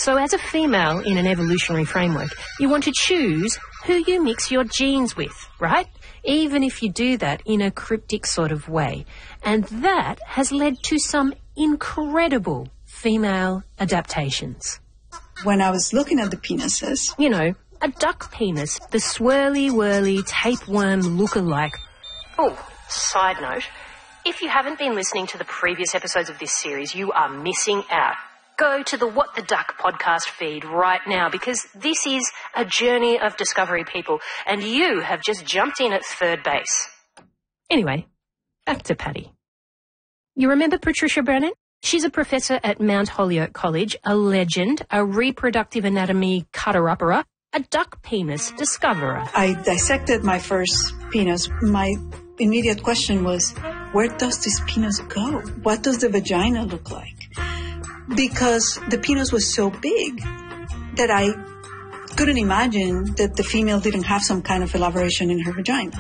So as a female in an evolutionary framework, you want to choose who you mix your genes with, right? Even if you do that in a cryptic sort of way. And that has led to some incredible female adaptations. When I was looking at the penises... You know, a duck penis, the swirly-whirly tapeworm lookalike. Oh, side note, if you haven't been listening to the previous episodes of this series, you are missing out. Go to the What the Duck podcast feed right now, because this is a journey of discovery, people, and you have just jumped in at third base. Anyway, back to Patty. You remember Patricia Brennan? She's a professor at Mount Holyoke College, a legend, a reproductive anatomy cutter-upperer, a duck penis discoverer. I dissected my first penis. My immediate question was, where does this penis go? What does the vagina look like? Because the penis was so big that I couldn't imagine that the female didn't have some kind of elaboration in her vagina.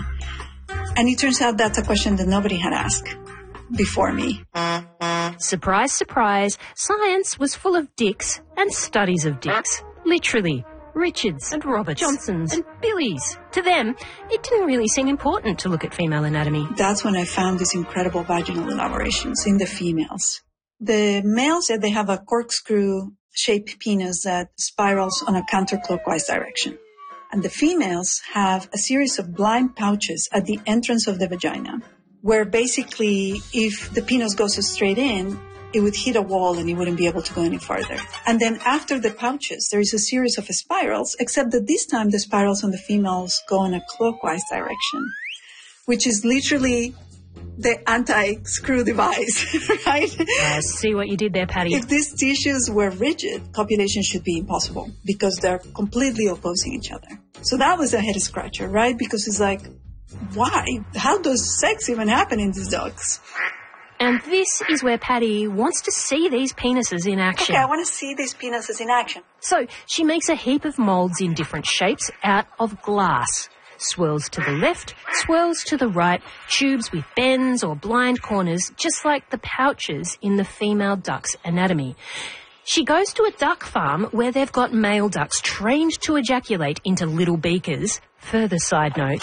And it turns out that's a question that nobody had asked before me. Surprise, surprise, science was full of dicks and studies of dicks. Literally, Richards and Roberts, Johnsons and Billies. To them, it didn't really seem important to look at female anatomy. That's when I found these incredible vaginal elaborations in the females. The males, they have a corkscrew-shaped penis that spirals on a counterclockwise direction. And the females have a series of blind pouches at the entrance of the vagina, where basically if the penis goes straight in, it would hit a wall and it wouldn't be able to go any farther. And then after the pouches, there is a series of spirals, except that this time the spirals on the females go in a clockwise direction, which is literally the anti-screw device, right? I see what you did there, Patty. If these tissues were rigid, copulation should be impossible because they're completely opposing each other. So that was a head-scratcher, right? Because it's like, why? How does sex even happen in these dogs? And this is where Patty wants to see these penises in action. Okay, I want to see these penises in action. So she makes a heap of moulds in different shapes out of glass. Swirls to the left, swirls to the right, tubes with bends or blind corners, just like the pouches in the female duck's anatomy. She goes to a duck farm where they've got male ducks trained to ejaculate into little beakers. Further side note,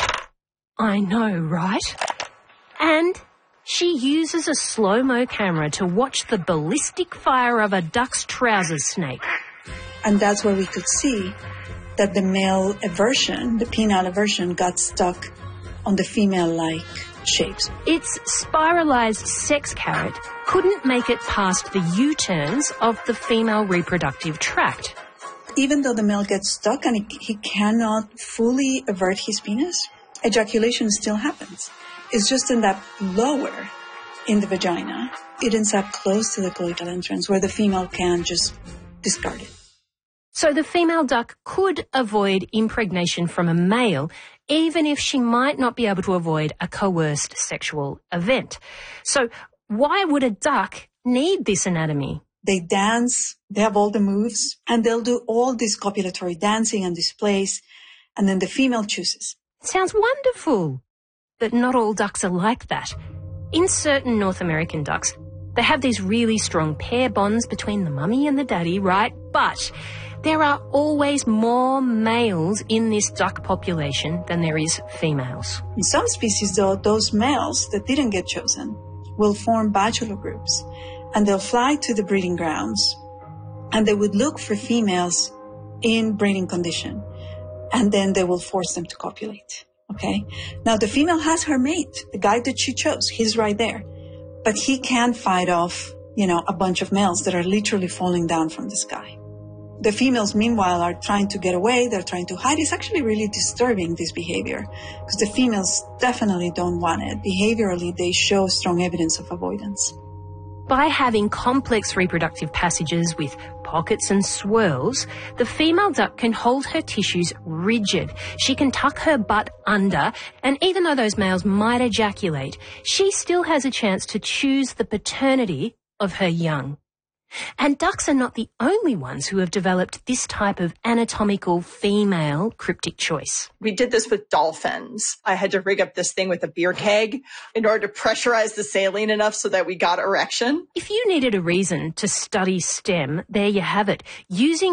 I know, right? And she uses a slow-mo camera to watch the ballistic fire of a duck's trousers snake. And that's where we could see that the male eversion, the penile eversion, got stuck on the female-like shapes. Its spiralized sex carrot couldn't make it past the U-turns of the female reproductive tract. Even though the male gets stuck and he cannot fully avert his penis, ejaculation still happens. It's just in that lower in the vagina. It ends up close to the coital entrance where the female can just discard it. So the female duck could avoid impregnation from a male, even if she might not be able to avoid a coerced sexual event. So why would a duck need this anatomy? They dance, they have all the moves, and they'll do all this copulatory dancing and displays, and then the female chooses. Sounds wonderful. But not all ducks are like that. In certain North American ducks, they have these really strong pair bonds between the mummy and the daddy, right? But there are always more males in this duck population than there is females. In some species, though, those males that didn't get chosen will form bachelor groups, and they'll fly to the breeding grounds, and they would look for females in breeding condition, and then they will force them to copulate, okay? Now, the female has her mate, the guy that she chose. He's right there. But he can't fight off, a bunch of males that are literally falling down from the sky. The females, meanwhile, are trying to get away. They're trying to hide. It's actually really disturbing, this behavior, because the females definitely don't want it. Behaviorally, they show strong evidence of avoidance. By having complex reproductive passages with pockets and swirls, the female duck can hold her tissues rigid. She can tuck her butt under, and even though those males might ejaculate, she still has a chance to choose the paternity of her young. And ducks are not the only ones who have developed this type of anatomical female cryptic choice. We did this with dolphins. I had to rig up this thing with a beer keg in order to pressurize the saline enough so that we got erection. If you needed a reason to study STEM, there you have it. Using